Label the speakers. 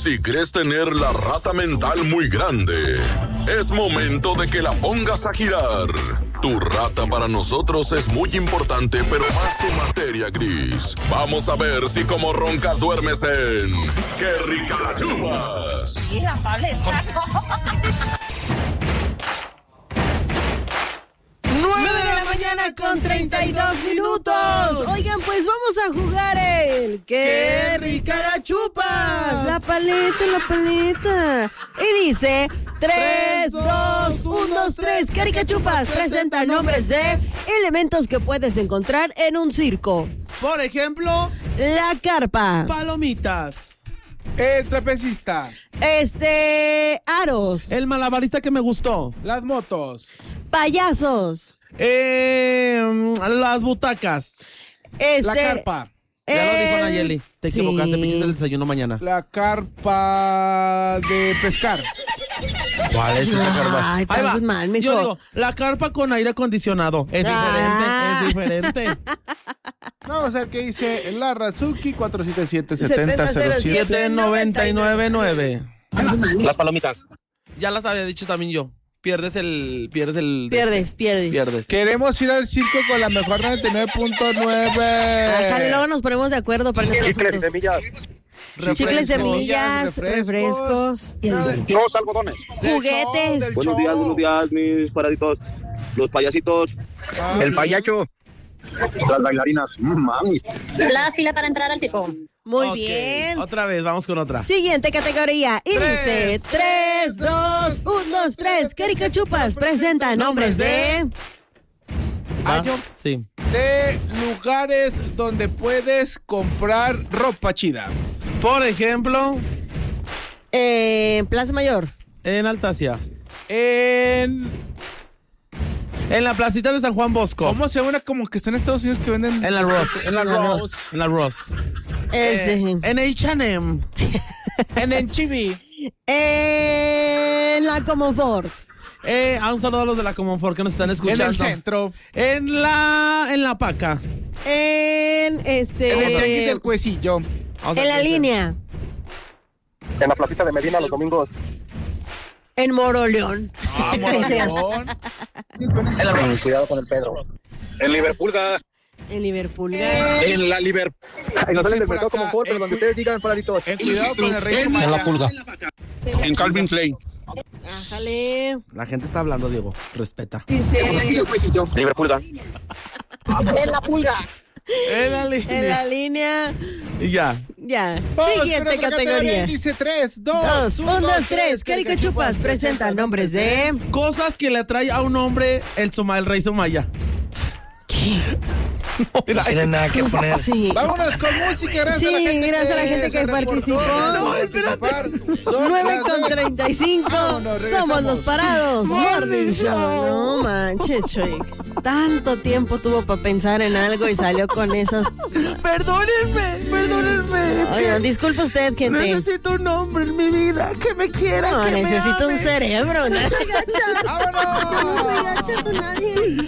Speaker 1: Si crees tener la rata mental muy grande, es momento de que la pongas a girar. Tu rata para nosotros es muy importante, pero más tu materia gris. Vamos a ver si como roncas duermes en ¡Qué rica la chupas!
Speaker 2: Y la paleta.
Speaker 3: 9:32 Oigan, pues vamos a jugar el ¡Qué rica la chupas! La paleta. Y dice 3, 2, 1, 2, 3. ¡Qué rica chupas! Presenta nombres de elementos que puedes encontrar en un circo.
Speaker 4: Por ejemplo,
Speaker 3: La carpa.
Speaker 4: palomitas.
Speaker 5: El trapecista.
Speaker 3: Aros.
Speaker 4: El malabarista que me gustó.
Speaker 5: Las motos.
Speaker 3: Payasos.
Speaker 4: Las butacas.
Speaker 5: La carpa.
Speaker 4: Ya lo dijo Nayeli. Te
Speaker 3: Sí.
Speaker 4: equivocaste, me hiciste el desayuno mañana.
Speaker 5: La carpa de pescar.
Speaker 4: ¿Cuál es esa carpa?
Speaker 3: Ay,
Speaker 4: Ahí va.
Speaker 3: estás mal, mijo.
Speaker 4: Yo digo, la carpa con aire acondicionado. Es diferente.
Speaker 5: Vamos a ver qué dice la Razuki
Speaker 3: 477-7007.
Speaker 4: 7999.
Speaker 6: Las palomitas.
Speaker 4: Ya las había dicho también yo. Pierdes.
Speaker 3: Pierdes.
Speaker 5: Queremos ir al circo con la mejor 99.9.
Speaker 3: Ajá, luego nos ponemos de acuerdo para nuestros
Speaker 6: Chicles,
Speaker 3: asuntos.
Speaker 6: semillas.
Speaker 3: Chicles, semillas, refrescos.
Speaker 6: Los algodones.
Speaker 3: Juguetes.
Speaker 6: Buenos días, mis paraditos. Los payasitos. El payacho. Las bailarinas. Mami.
Speaker 7: La fila para entrar al circo.
Speaker 3: Muy
Speaker 4: Ok,
Speaker 3: bien.
Speaker 4: Otra vez, vamos con otra.
Speaker 3: Siguiente categoría. Y dice 3, 2, 1, 2, 3. ¿Qué rica chupas? Presenta nombres de...
Speaker 5: Año
Speaker 4: Sí.
Speaker 5: de lugares donde puedes comprar ropa chida.
Speaker 4: Por ejemplo,
Speaker 3: Plaza Mayor.
Speaker 4: en Altacia.
Speaker 5: En
Speaker 4: En la placita de San Juan Bosco.
Speaker 5: ¿cómo se llama? Como que está en Estados Unidos que venden.
Speaker 4: En la Ross.
Speaker 5: En la Rose.
Speaker 4: En la Ross.
Speaker 3: En
Speaker 4: En H&M.
Speaker 5: En Chibi.
Speaker 3: la Comonfort.
Speaker 4: Un saludo a los de la Comonfort que nos están
Speaker 5: En
Speaker 4: escuchando.
Speaker 5: el centro.
Speaker 4: En la Paca.
Speaker 3: En
Speaker 5: En el tianguis del Cuecillo.
Speaker 3: en la línea.
Speaker 6: En la placita de Medina los domingos.
Speaker 3: En Moroleón.
Speaker 5: Moroleón.
Speaker 6: Cuidado con el Pedro. En Liverpool.
Speaker 3: En Liverpool.
Speaker 6: En la Liverpool. Ay, no salen del
Speaker 5: por
Speaker 6: mercado
Speaker 5: acá,
Speaker 6: como Ford, pero
Speaker 5: en
Speaker 6: donde ustedes digan, paraditos.
Speaker 5: Cuidado con el Rey Somaya.
Speaker 6: Pulga. En Calvin Klein.
Speaker 3: Ájale.
Speaker 4: La gente está hablando, Diego. Respeta.
Speaker 6: Liverpool.
Speaker 7: En la pulga.
Speaker 4: En la línea.
Speaker 3: En la línea.
Speaker 4: Y ya.
Speaker 3: Ya.
Speaker 5: Vamos
Speaker 3: Siguiente
Speaker 5: con otra
Speaker 3: categoría.
Speaker 5: Dice 3,
Speaker 3: 2,
Speaker 5: 2,
Speaker 3: 1, 2, 3. ¿Qué rica chupas? Presenta nombres de...
Speaker 4: Cosas que le atrae a un hombre el Rey Somaya.
Speaker 3: ¿Qué?
Speaker 4: No tienen nada que poner.
Speaker 3: Sí.
Speaker 5: Vámonos con música. Gracias a la gente
Speaker 3: gracias a la gente que
Speaker 5: se reportó.
Speaker 3: participó.
Speaker 5: No, espérate. Son
Speaker 3: 9:35.
Speaker 5: Vámonos, regresamos.
Speaker 3: Somos los parados. Morning Show. No manches, Chuy. Tanto tiempo tuvo para pensar en algo y salió con esas.
Speaker 4: Perdónenme.
Speaker 3: Oigan, disculpe usted, gente.
Speaker 4: Necesito un hombre en mi vida que me quiera.
Speaker 3: No,
Speaker 4: que me
Speaker 3: necesito un
Speaker 4: ame.
Speaker 3: cerebro, ¿no?
Speaker 5: ¡Vámonos!
Speaker 7: No soy gacha con nadie.